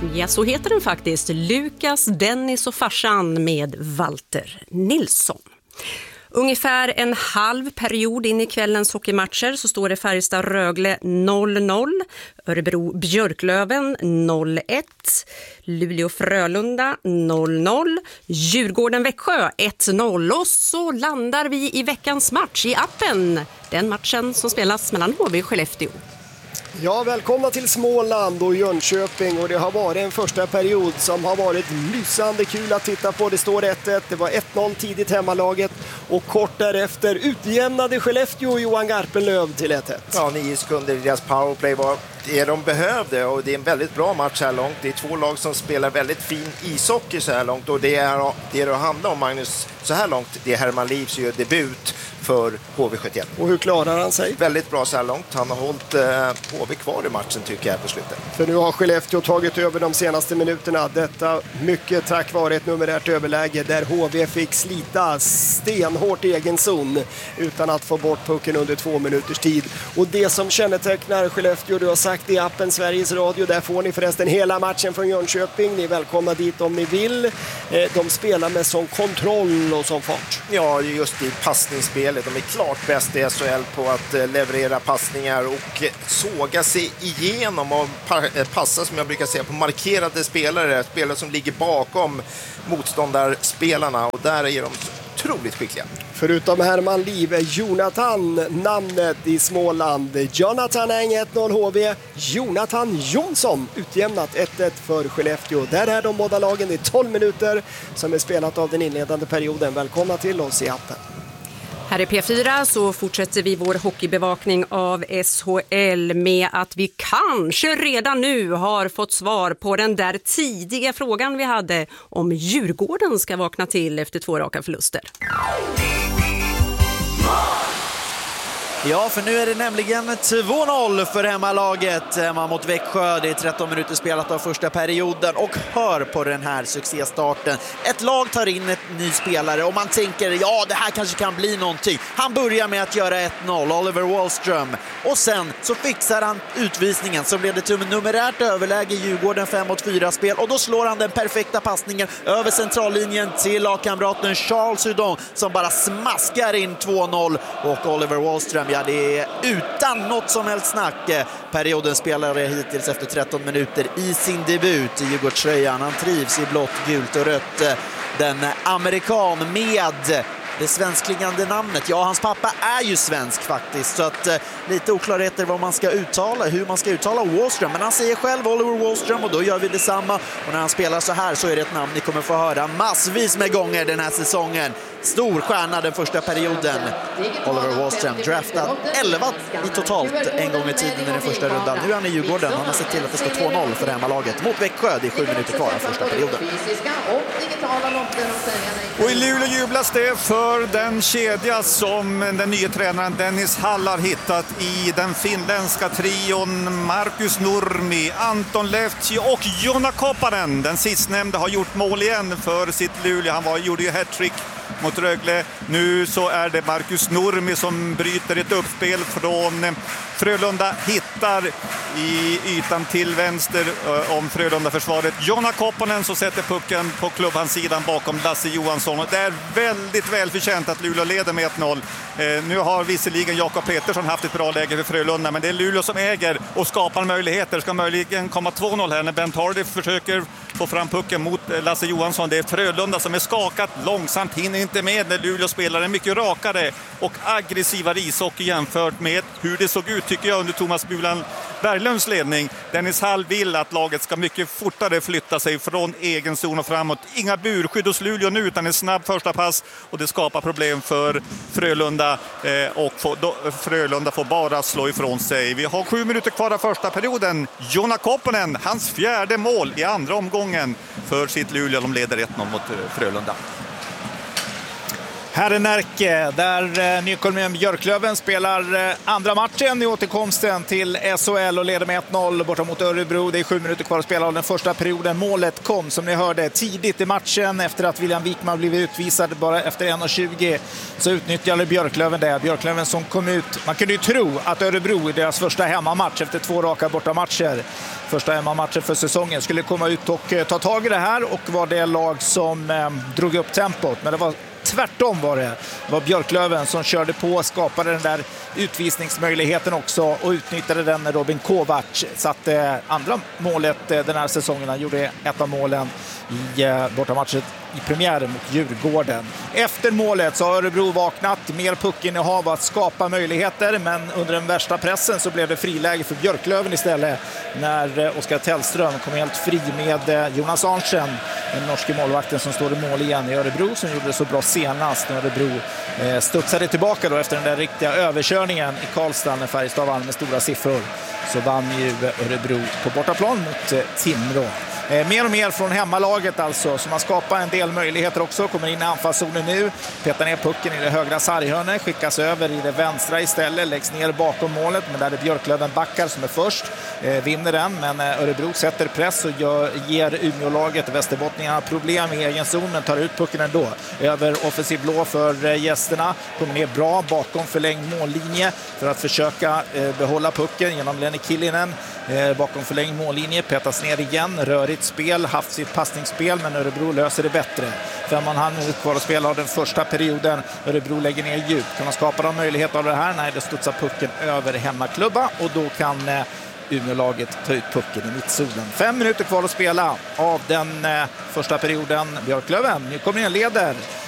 Ja, så heter den faktiskt. Lukas, Dennis och farsan med Walter Nilsson. Ungefär en halv period in i kvällens hockeymatcher så står det Färjestad-Rögle 0-0, Örebro-Björklöven 0-1, Luleå-Frölunda 0-0, Djurgården-Växjö 1-0 och så landar vi i veckans match i appen. Den matchen som spelas mellan HV och Skellefteå. Ja, välkomna till Småland och Jönköping, och det har varit en första period som har varit lysande kul att titta på. Det står 1-1, det var 1-0 tidigt hemmalaget och kort därefter utjämnade Skellefteå och Johan Garpenlöv till 1-1. Ja, 9 sekunder i deras powerplay var det de behövde, och det är en väldigt bra match så här långt. Det är två lag som spelar väldigt fin ishockey så här långt, och det är det handlar om, Magnus, så här långt. Det är Herman Livs gör debut för HV71. Och hur klarar han sig? Väldigt bra så här långt. Han har hållit HV kvar i matchen tycker jag på slutet. För nu har Skellefteå tagit över de senaste minuterna. Detta mycket tack vare ett numerärt överläge där HV fick slita stenhårt i egen zon utan att få bort pucken under 2 minuters tid. Och det som kännetecknar Skellefteå, du har sagt i appen Sveriges Radio, där får ni förresten hela matchen från Jönköping. Ni är välkomna dit om ni vill. De spelar med sån kontroll och sån fart. Ja, just i passningsspel. De är klart bäst i SHL på att leverera passningar och såga sig igenom och passa, som jag brukar säga, på markerade spelare som ligger bakom motståndarspelarna, och där är de otroligt skickliga. Förutom Herman Liv är Jonathan namnet i Småland. Jonathan Eng 1-0 HV. Jonathan Jonsson utjämnat 1-1 för Skellefteå. Där är de båda lagen i 12 minuter som är spelat av den inledande perioden. Välkomna till oss i appen. Här i P4 så fortsätter vi vår hockeybevakning av SHL med att vi kanske redan nu har fått svar på den där tidiga frågan vi hade om Djurgården ska vakna till efter 2 raka förluster. Ja, för nu är det nämligen 2-0 för hemmalaget hemma mot Växjö. Det är 13 minuter spelat av första perioden, och hör på den här succéstarten. Ett lag tar in ett ny spelare och man tänker, ja, det här kanske kan bli någonting. Han börjar med att göra 1-0, Oliver Wallström. Och sen så fixar han utvisningen, så blev det numerärt överläge Djurgården 5-4-spel. Och då slår han den perfekta passningen över centrallinjen till lagkamraten Charles Hudon, som bara smaskar in 2-0. Och Oliver Wallström, ja, det är utan något som helst snack periodens spelare hittills efter 13 minuter i sin debut i Djurgårdströjan. Han trivs i blått, gult och rött. Den amerikan med det svensklingande namnet. Ja, hans pappa är ju svensk faktiskt, så att lite oklarheter vad man ska uttala, hur man ska uttala Wallström. Men han säger själv Oliver Wallström, och då gör vi detsamma. Och när han spelar så här så är det ett namn ni kommer få höra massvis med gånger den här säsongen. Stor stjärna den första perioden. Oliver Wallström, draftad 11 i totalt en gång i tiden i den första rundan. Nu är han i Djurgården. Han har sett till att det står 2-0 för hemmalaget mot Växjö. Det är 7 minuter kvar av första perioden. Och i Luleå jublas det för den kedja som den nya tränaren Dennis Hall har hittat i den finländska trion. Markus Nurmi, Anton Lehti och Jonna Koppanen. Den sistnämnde har gjort mål igen för sitt Luleå. Han gjorde ju hattrick mot Rögle. Nu så är det Markus Nurmi som bryter ett uppspel från Frölunda, hittar i ytan till vänster om Frölunda-försvaret. Jonna Koppanen så sätter pucken på klubbhandsidan bakom Lasse Johansson. Och det är väldigt välförtjänt att Luleå leder med 1-0. Nu har visserligen Jakob Petersson haft ett bra läge för Frölunda, men det är Luleå som äger och skapar möjligheter. Ska möjligen komma 2-0 här när Bent Hardy försöker få fram pucken mot Lasse Johansson. Det är Frölunda som är skakat långsamt, hinner inte med när Luleå spelar en mycket rakare och aggressivare ishockey jämfört med hur det såg ut, tycker jag, under Thomas Bulan Berglunds ledning. Dennis Hall vill att laget ska mycket fortare flytta sig från egen zon och framåt. Inga burskydd hos Luleå nu, utan en snabb första pass, och det skapar problem för Frölunda, och Frölunda får bara slå ifrån sig. Vi har 7 minuter kvar av första perioden. Jonna Koppanen, hans 4:e mål i andra omgången för sitt Luleå. De leder 1-0 mot Frölunda. Här är Närke där Nykolmen Björklöven spelar andra matchen i återkomsten till SHL och leder med 1-0 borta mot Örebro. Det är 7 minuter kvar att spela av den första perioden. Målet kom som ni hörde tidigt i matchen efter att William Wikman blivit utvisad bara efter 1:20. Så utnyttjade Björklöven det. Björklöven som kom ut. Man kunde ju tro att Örebro i deras första hemmamatch efter 2 raka bortamatcher, första hemmamatchen för säsongen, skulle komma ut och ta tag i det här och var det lag som drog upp tempot. Men det var tvärtom var det. Det var Björklöven som körde på, skapade den där utvisningsmöjligheten också och utnyttjade den när Robin Kovac satte andra målet den här säsongen. Han gjorde ett av målen i bortamatchen i premiären mot Djurgården. Efter målet så har Örebro vaknat, mer puckinnehav att skapa möjligheter, men under den värsta pressen så blev det friläge för Björklöven istället när Oskar Tellström kom helt fri med Jonas Arntzen, den norske målvakten som står i mål igen i Örebro, som gjorde det så bra senast när Örebro studsade tillbaka då efter den där riktiga överkörningen i Karlstad när Färjestad vann med stora siffror. Så vann ju Örebro på bortaplan mot Timrå. Mer och mer från hemmalaget alltså, så man skapar en del möjligheter också. Kommer in i anfallszonen nu, petar ner pucken i det högra sarghörnet, skickas över i det vänstra istället, läggs ner bakom målet, men där är Björklöven backar som är först, vinner den, men Örebro sätter press och ger Umeålaget Västerbottningarna problem i egen zon, men tar ut pucken ändå. Över offensiv blå för gästerna, kommer ner bra bakom förlängd mållinje för att försöka behålla pucken genom Lenny Killinen. Bakom förlängd mållinje, petas ner igen, rörigt spel, haft sitt passningsspel, men Örebro löser det bättre. 5,5 minuter kvar att spela av den första perioden. Örebro lägger ner djupt. Kan man skapa någon möjlighet av det här? Nej, det studsar pucken över hemmaklubba och då kan Umeålaget ta ut pucken i mittzonen. 5 minuter kvar att spela av den första perioden. Björklöven, nu kommer in leder